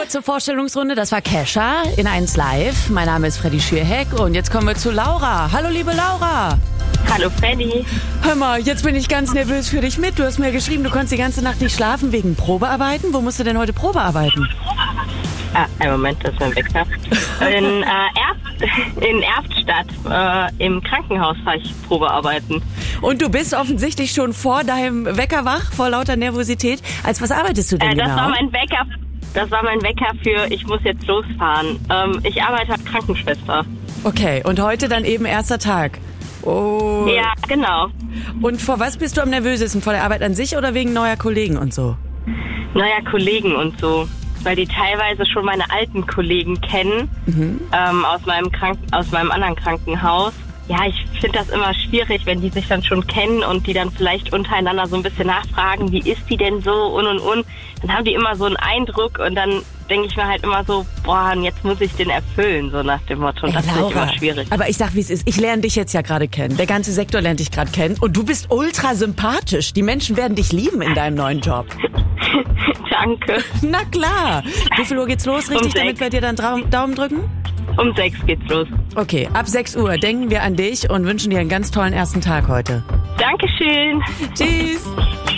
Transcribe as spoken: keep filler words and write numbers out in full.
Kurze Vorstellungsrunde, das war Kesha in eins Live. Mein Name ist Freddy Schierheck und jetzt kommen wir zu Laura. Hallo liebe Laura. Hallo Freddy. Hör mal, jetzt bin ich ganz nervös für dich mit. Du hast mir geschrieben, du konntest die ganze Nacht nicht schlafen wegen Probearbeiten. Wo musst du denn heute Probearbeiten? Ah, einen Moment, das ist mein Wecker. In, äh, Erft, in Erftstadt, äh, im Krankenhaus fahre ich Probearbeiten. Und du bist offensichtlich schon vor deinem Wecker wach, vor lauter Nervosität. Als was arbeitest du denn äh, das genau? War mein Wecker, das war mein Wecker für, ich muss jetzt losfahren. Ähm, ich arbeite als Krankenschwester. Okay, und heute dann eben erster Tag. Oh. Ja, genau. Und vor was bist du am nervösesten? Vor der Arbeit an sich oder wegen neuer Kollegen und so? Neuer Kollegen und so. Weil die teilweise schon meine alten Kollegen kennen, mhm. ähm, aus meinem Kranken- aus meinem anderen Krankenhaus. Ja, ich finde das immer schwierig, wenn die sich dann schon kennen und die dann vielleicht untereinander so ein bisschen nachfragen, wie ist die denn so und und und. Dann haben die immer so einen Eindruck und dann denke ich mir halt immer so, boah, und jetzt muss ich den erfüllen, so nach dem Motto. Und das finde ich immer schwierig. Aber ich sag, wie es ist. Ich lerne dich jetzt ja gerade kennen. Der ganze Sektor lernt dich gerade kennen. Und du bist ultra sympathisch. Die Menschen werden dich lieben in deinem neuen Job. Danke. Na klar. Wie viel Uhr geht's los, richtig, um damit wir dir dann Traum- Daumen drücken? Um sechs geht's los. Okay, ab sechs Uhr denken wir an dich und wünschen dir einen ganz tollen ersten Tag heute. Dankeschön. Tschüss.